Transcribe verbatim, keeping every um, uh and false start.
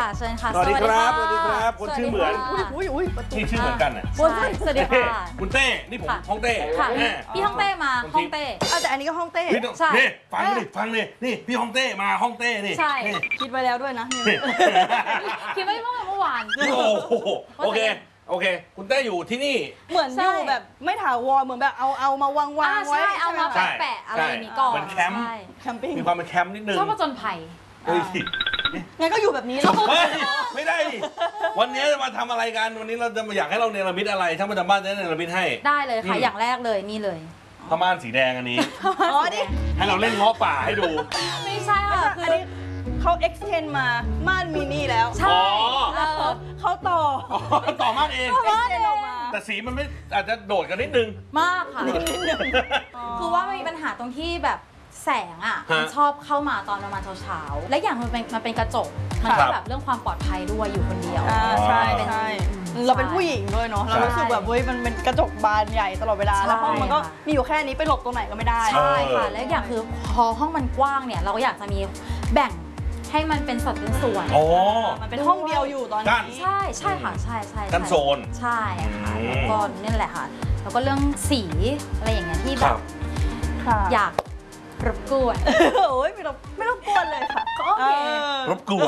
ค่ะเชิญค่ะสวัสดีครับสวัสดีครับคนชื่อเหมือนอุ้ยอุ้ยประตูที่ชื่อเหมือนกันอ่ะใช่สวัสดีค่ะคุณเต้นี่ผมฮ่องเต้ค่ะพี่ฮ่องเต้มาฮ่องเต้เอาแต่อันนี้ก็ห้องเต้พี่ต้องใช่นี่ฟังดิฟังดินี่พี่ฮ่องเต้มาฮ่องเต้นี่ใช่นี่คิดไว้แล้วด้วยนะนี่คิดไว้เมื่อเมื่อวานโอ้โหโอเคโอเค คุณเต้อยู่ที่นี่เหมือนใช่อยู่แบบไม่ถาวรเหมือนแบบเอาเอามาวางวาอ่างไว้ใช่เอามาใช่แปะๆอะไรอย่างนี้ก่อนเหมือนแคมป์ใช่แคมปิ้งมีความเป็นแคมป์นิดนึงชอบผจญภัยเฮ้ยงั้นก็อยู่แบบนี้แล้วเฮ้ยไม่ได้ดิวันนี้จะมาทำอะไรกันวันนี้เราจะมาอยากให้เราเนรมิตอะไรช่างประจำบ้านจะได้เนรมิตให้ได้เลยค่ะอืมอย่างแรกเลยนี่เลยผ้าม่านสีแดงอันนี้อ๋อดิให้เราเล่นเงาะป่าให้ดูไม่ใช่ค่ะคือันอนี้เขา extend มาม่านมินิแล้วใช่อ๋อเออเขาต่ออ๋อต่อม่านเอง extend ออกมาแต่สีมันไม่อาจจะโดดกันนิดนึงมากค่ะ คือว่ามันมีปัญหาตรงที่แบบแสงอ่ะฮะมันชอบเข้ามาตอนประมาณเช้าๆและอย่างมันเป็นมันเป็นกระจก มันครัก็บแบบเรื่องความปลอดภัยด้วยอยู่คนเดียวอ่าใช่เป็นใช่เราเป็นผู้หญิงด้วยเนาะเรารู้สึกแบบเฮ้ยมันเป็นกระจกบานใหญ่ตลอดเวลาใช่แล้วห้องมันก็มีอยู่แค่นี้ไปหลบตรงไหนก็ไม่ได้ใช่ค่ะ และอย่างคือพอห้องมันกว้างเนี่ย เราก็อยากจะมีแบ่งให้มันเป็นสัดเป็นส่วนอ๋อมันเป็นห้องเดียวอยู่ตอนกั้นนี้ใช่ใช่ค่ะใช่ใช่กั้นโซนใช่ค่ะอืมแล้วก็นี่แหละค่ะ แล้วก็เรื่องสีอะไรอย่างเงี้ยที่คแบรับบค่ะอยากรบกวนโอ้ยไม่ต้องไม่ต้องกวนเลยค่ะโอเคออรบกวน